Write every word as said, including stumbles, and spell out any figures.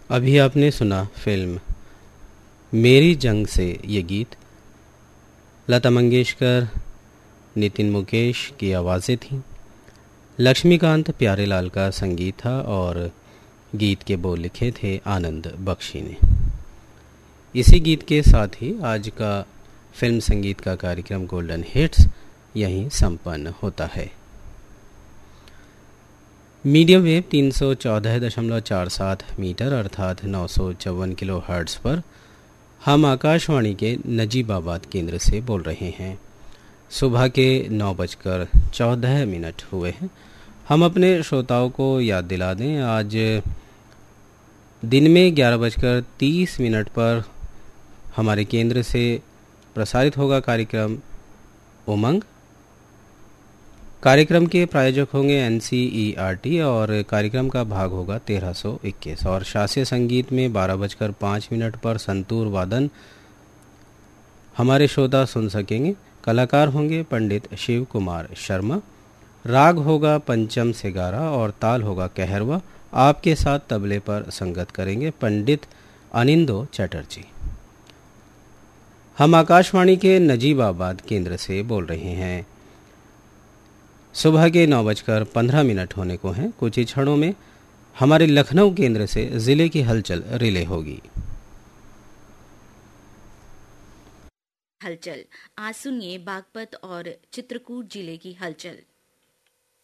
अभी आपने सुना फिल्म मेरी जंग से ये गीत। लता मंगेशकर, नितिन मुकेश की आवाज़ें थीं। लक्ष्मीकांत प्यारेलाल का संगीत था और गीत के बोल लिखे थे आनंद बख्शी ने। इसी गीत के साथ ही आज का फिल्म संगीत का कार्यक्रम गोल्डन हिट्स यहीं संपन्न होता है। मीडियम वेव तीन सौ चौदह दशमलव चार सात मीटर अर्थात नौ सौ चौवन किलो हर्ट्ज़ पर हम आकाशवाणी के नजीबाबाद केंद्र से बोल रहे हैं। सुबह के नौ बजकर चौदह मिनट हुए हैं। हम अपने श्रोताओं को याद दिला दें, आज दिन में ग्यारह बजकर तीस मिनट पर हमारे केंद्र से प्रसारित होगा कार्यक्रम उमंग। कार्यक्रम के प्रायोजक होंगे N C E R T और कार्यक्रम का भाग होगा तेरह सौ इक्कीस। और शास्त्रीय संगीत में बारह बजकर पाँच मिनट पर संतूर वादन हमारे श्रोता सुन सकेंगे। कलाकार होंगे पंडित शिव कुमार शर्मा। राग होगा पंचम सेगारा और ताल होगा कहरवा। आपके साथ तबले पर संगत करेंगे पंडित अनिंदो चटर्जी। हम आकाशवाणी के नजीबाबाद केंद्र से बोल रहे हैं। सुबह के नौ बजकर पंद्रह मिनट होने को हैं। कुछ ही क्षणों में हमारे लखनऊ केंद्र से जिले की हलचल रिले होगी। हलचल आज सुनिए बागपत और चित्रकूट जिले की हलचल।